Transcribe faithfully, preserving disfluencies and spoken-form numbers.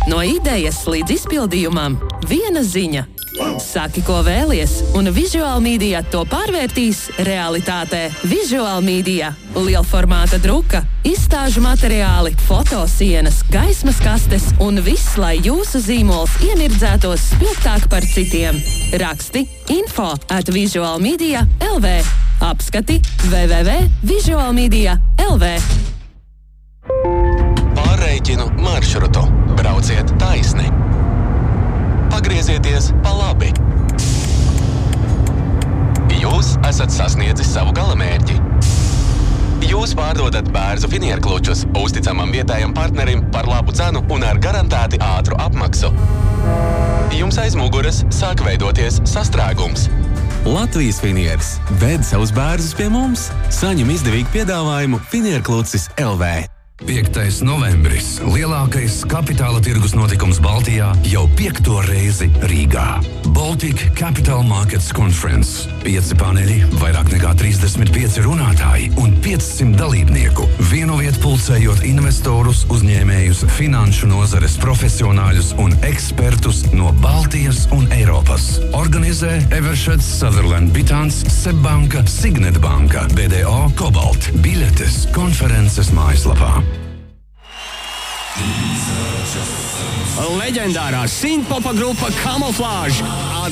No idejas līdz izpildījumam viena ziņa. Saki, ko vēlies, un Visual Media to pārvērtīs realitātē. Visual Media – lielformāta druka, izstāžu materiāli, fotosienas, gaismas kastes un viss, lai jūsu zīmols iemirdzētos spilgtāk par citiem. Raksti info at visualmedia punkt l v. Apskati w w w punkt visualmedia punkt l v. Pārreikinu maršrutu. Brauciet taisni. Pagriezieties pa labi. Jūs esat sasniedzis savu galamērķi. Jūs pārdodat Bērzu finierklučus uzticamam vietējam partnerim par labu cenu un ar garantēti ātru apmaksu. Jums aiz muguras sāk veidoties sastrēgums. Latvijas finieris ved savus bērzus pie mums. Saņem izdevīgu piedāvājumu finierklucis L V. piektais novembris – lielākais kapitāla tirgus notikums Baltijā jau piekto reizi Rīgā. Baltic Capital Markets Conference. Pieci paneļi, vairāk nekā trīsdesmit pieci runātāji un piecsimt dalībnieku. Vienu vietu pulcējot investorus, uzņēmējus, finanšu nozares profesionāļus un ekspertus no Baltijas un Eiropas. Organizē Eversheds, Sutherland Bittāns, Sebbanka, Signet Banka, B D O, Cobalt. Biļetes konferences mājaslapā. Leģendārā synthpopa grupa Camouflage